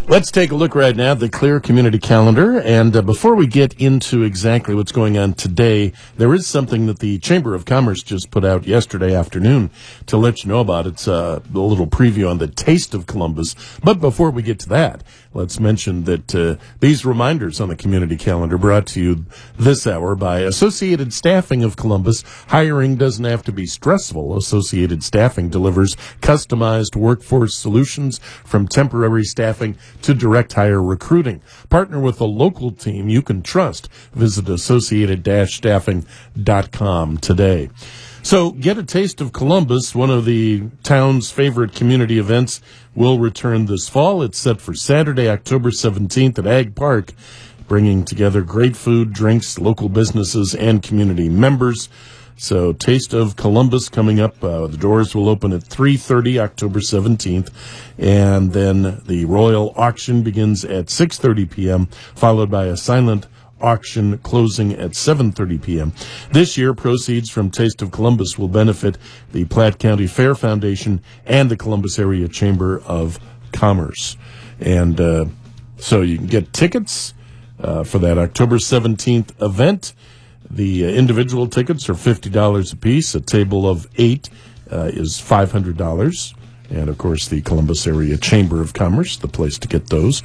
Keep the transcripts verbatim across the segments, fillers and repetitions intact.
Let's take a look right now at the Clear Community Calendar. And uh, before we get into exactly what's going on today, there is something that the Chamber of Commerce just put out yesterday afternoon to let you know about. It's uh, a little preview on the Taste of Columbus. But before we get to that, let's mention that uh, these reminders on the community calendar brought to you this hour by Associated Staffing of Columbus. Hiring doesn't have to be stressful. Associated Staffing delivers customized workforce solutions from temporary staffing to direct hire recruiting. Partner with a local team you can trust. Visit associated staffing dot com today. So get a taste of Columbus. One of the town's favorite community events will return this fall. It's set for Saturday, October seventeenth at Ag Park, bringing together great food, drinks, local businesses, and community members. So Taste of Columbus coming up. Uh, the doors will open at three thirty, October seventeenth. And then the Royal Auction begins at six thirty p.m., followed by a silent auction closing at seven thirty p.m. This year, proceeds from Taste of Columbus will benefit the Platte County Fair Foundation and the Columbus Area Chamber of Commerce. And uh, so you can get tickets uh, for that October seventeenth event. The uh, individual tickets are fifty dollars a piece. A table of eight uh, is five hundred dollars. And, of course, the Columbus Area Chamber of Commerce, the place to get those.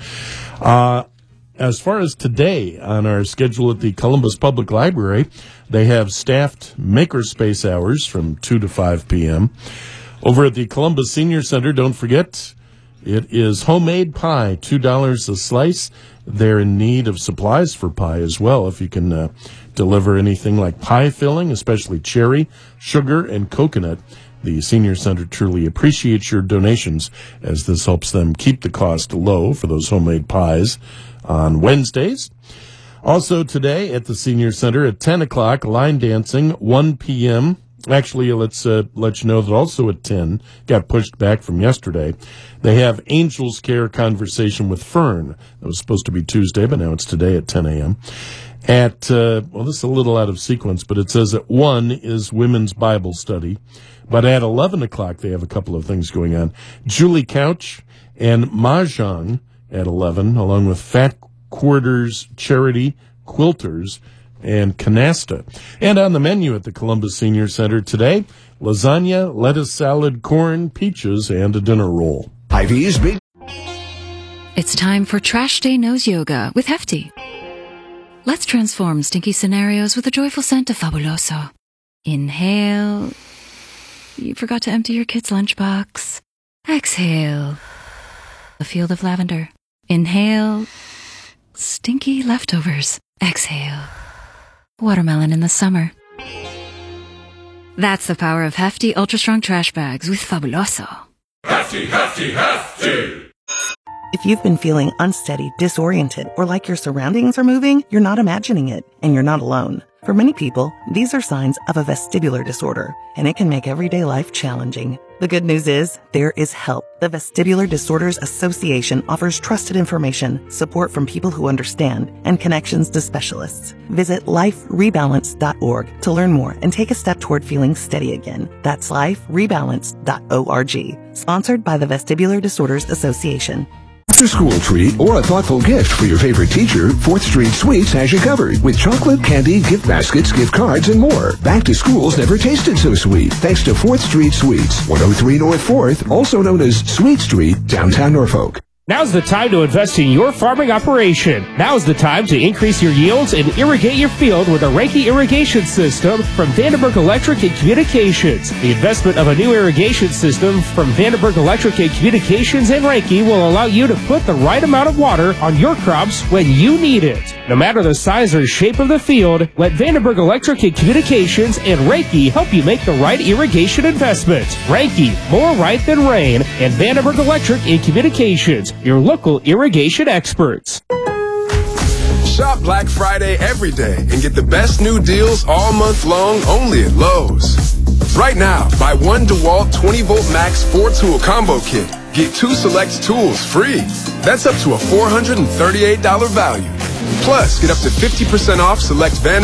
Uh, as far as today on our schedule at the Columbus Public Library, they have staffed makerspace hours from two to five p.m. Over at the Columbus Senior Center, don't forget, it is homemade pie, two dollars a slice. They're in need of supplies for pie as well. If you can uh, deliver anything like pie filling, especially cherry, sugar, and coconut, the Senior Center truly appreciates your donations, as this helps them keep the cost low for those homemade pies on Wednesdays. Also today at the Senior Center at ten o'clock, line dancing, one p.m. Actually, let's uh, let you know that also at ten, got pushed back from yesterday, they have Angels Care Conversation with Fern. That was supposed to be Tuesday, but now it's today at ten a.m. At, uh, well, this is a little out of sequence, but it says at one is Women's Bible Study. But at eleven o'clock, they have a couple of things going on. Julie Couch and Mahjong at eleven, along with Fat Quarters Charity Quilters and Canasta. And on the menu at the Columbus Senior Center today, lasagna, lettuce salad, corn, peaches, and a dinner roll. Ivy's Big. It's time for Trash Day Nose Yoga with Hefty. Let's transform stinky scenarios with a joyful scent of Fabuloso. Inhale. You forgot to empty your kid's lunchbox. Exhale. A field of lavender. Inhale. Stinky leftovers. Exhale. Watermelon in the summer. That's the power of Hefty Ultra Strong Trash Bags with Fabuloso. Hefty, Hefty, Hefty! If you've been feeling unsteady, disoriented, or like your surroundings are moving, you're not imagining it, and you're not alone. For many people, these are signs of a vestibular disorder, and it can make everyday life challenging. The good news is, there is help. The Vestibular Disorders Association offers trusted information, support from people who understand, and connections to specialists. Visit life rebalance dot org to learn more and take a step toward feeling steady again. That's life rebalance dot org. Sponsored by the Vestibular Disorders Association. After-school treat or a thoughtful gift for your favorite teacher, fourth Street Sweets has you covered with chocolate, candy, gift baskets, gift cards, and more. Back to school's never tasted so sweet thanks to fourth Street Sweets, one oh three North fourth, also known as Sweet Street, downtown Norfolk. Now's the time to invest in your farming operation. Now's the time to increase your yields and irrigate your field with a Reinke irrigation system from Vandenberg Electric and Communications. The investment of a new irrigation system from Vandenberg Electric and Communications and Reinke will allow you to put the right amount of water on your crops when you need it. No matter the size or shape of the field, let Vandenberg Electric and Communications and Reinke help you make the right irrigation investment. Reinke, more right than rain, and Vandenberg Electric and Communications, your local irrigation experts. Shop Black Friday every day and get the best new deals all month long only at Lowe's. Right now, buy one DeWalt twenty volt max four tool combo kit. Get two select tools free. That's up to a four hundred thirty-eight dollars value. Plus, get up to fifty percent off select Van